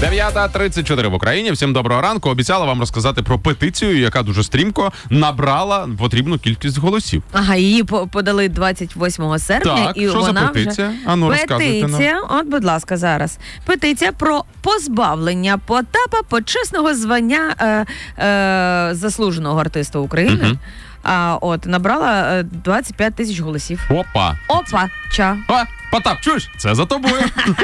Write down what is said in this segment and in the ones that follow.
9:34 в Україні. Всім доброго ранку. Обіцяла вам розказати про петицію, яка дуже стрімко набрала потрібну кількість голосів. Ага, її подали 28 серпня. Так, і що вона за петиція? Вже... Петиція, от, будь ласка, зараз. Петиція про позбавлення Потапа почесного звання заслуженого артиста України. Угу. Набрала 25 тисяч голосів. Опа! Ча. Потап, чуєш? Це за тобою.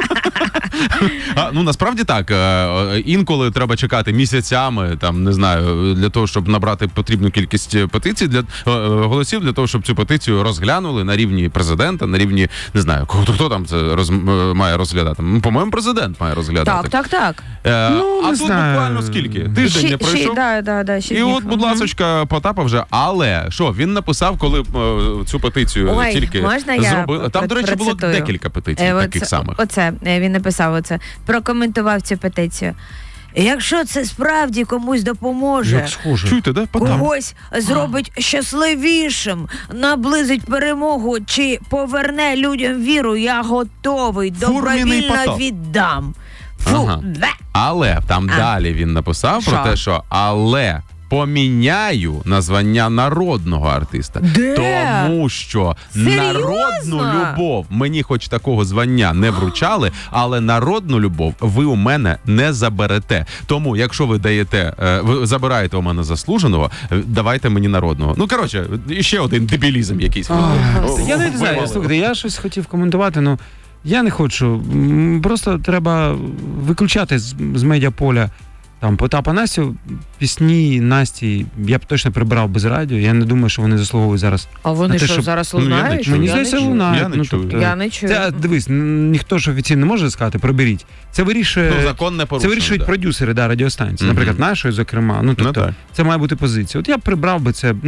Насправді так. Інколи треба чекати місяцями, не знаю, для того, щоб набрати потрібну кількість петицій, голосів, для того, щоб цю петицію розглянули на рівні президента, на рівні, не знаю, хто там це має розглядати. По-моєму, президент має розглядати. Так. А тут буквально скільки? Тиждень не пройшов. І от, будь ласочка, Потапа вже. Але, що, він написав, коли цю петицію тільки зробили. Там, до речі, було декілька петицій таких самих. Він написав прокоментував цю петицію. Якщо це справді комусь допоможе, чуєте, да? когось зробить щасливішим, наблизить перемогу чи поверне людям віру, я готовий, добровільно віддам. Але там далі він написав про те, що поміняю на звання народного артиста. Тому що народну любов, мені хоч такого звання не вручали, але народну любов ви у мене не заберете. Тому, якщо ви ви забираєте у мене заслуженого, давайте мені народного. Коротше, ще один дебілізм якийсь. Я не знаю, слухайте, я щось хотів коментувати, я не хочу. Просто треба виключати з медіаполя Потапа, Настю, пісні Насті я б точно прибирав без радіо. Я не думаю, що вони заслуговують зараз. А вони зараз лунають? Мені здається, лунають. Я не чую. Це, дивись, ніхто ж офіційно не може сказати, приберіть. Це вирішують продюсери радіостанції, наприклад, нашої, зокрема. Це має бути позиція. От я б прибрав би це,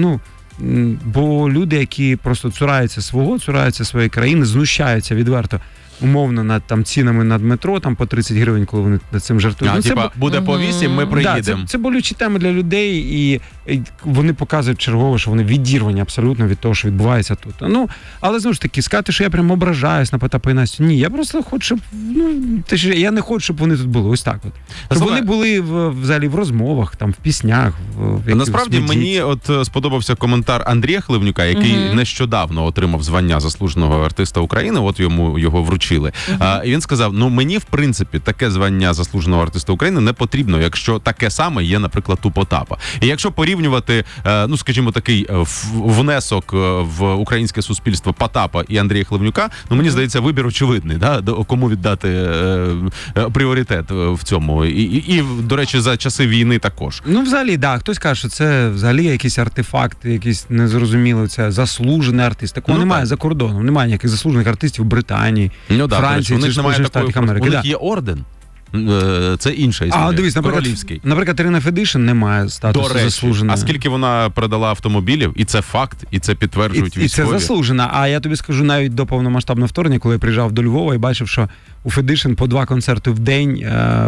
бо люди, які просто цураються свого, цураються своєї країни, знущаються відверто, умовно, над цінами над метро, по 30 гривень, коли вони над цим жартують. Буде по 8, ми приїдемо. Це болючі теми для людей, і вони показують чергово, що вони відірвані абсолютно від того, що відбувається тут. Але, знову ж таки, сказати, що я прямо ображаюсь на Потапа і Настю. Ні, я просто хочу, щоб, я не хочу, щоб вони тут були. Ось так от. Щоб вони були взагалі в розмовах, в піснях. Насправді, мені сподобався коментар Андрія Хливнюка, який нещодавно отримав звання заслуженого артиста України, от його вручили. І він сказав, мені, в принципі, таке звання заслуженого артиста України не потрібно, якщо таке саме є, наприклад, у Потапа. І якщо порівнювати, скажімо, такий внесок в українське суспільство Потапа і Андрія Хливнюка, мені здається, вибір очевидний, кому віддати пріоритет в цьому. І, до речі, за часи війни також. Взагалі, хтось каже, що це взагалі якийсь артефакт, якийсь незрозумілий, це заслужений артист. Такого немає за кордоном, немає ніяких заслужених артистів в Британії, Франції, у них немає такої, у них є орден. Це інша історія. Дивись, наприклад, Ірина Федишин не має статусу заслуженої. А скільки вона продала автомобілів, і це факт, і це підтверджують військові. І це заслужена. А я тобі скажу, навіть до повномасштабного вторгнення, коли я приїжджав до Львова і бачив, що у Федишин по 2 концерти в день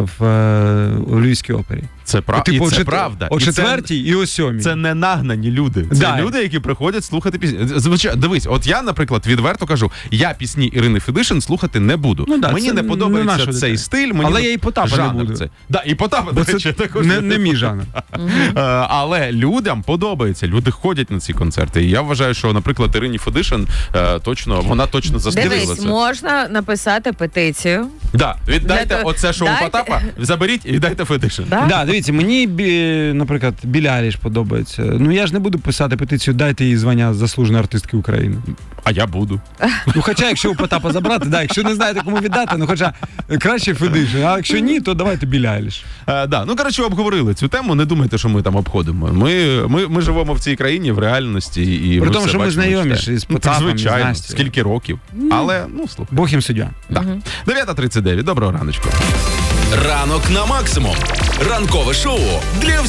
у Львівській опері. Це правда. О 4-й і о 7-й. Це не нагнані люди. Це люди, які приходять слухати пісні. Звичайно, дивись, от я, наприклад, відверто кажу, я пісні Ірини Федишин слухати не буду. Мені не подобається цей стиль. Але я і Потапа не буду. І Потапа, до речі, також. Не мій жанр. Але людям подобається. Люди ходять на ці концерти. І я вважаю, що, наприклад, Ірині Федишин вона точно заслужила це. Дивись, можна написати петицію. Віддайте оце, що у Потапа, заберіть і віддайте Федишин. Дивіться, мені, наприклад, Біллі Айліш подобається. Я ж не буду писати петицію, дайте їй звання заслуженої артистки України. А я буду. Хоча, якщо у Потапа забрати, якщо не знаєте, кому віддати, хоча краще Федишин, а якщо ні, то давайте Біллі Айліш. Коротше, обговорили цю тему, не думайте, що ми там обходимо. Ми живемо в цій країні, в реальності. І при тому, що ми знайомі з Потапом, звичайно, з Настю. Скільки років. Але, слухай. Бог їм суддя. 9:39. Доброго раночку. Ранок на максимум. Ранкове шоу для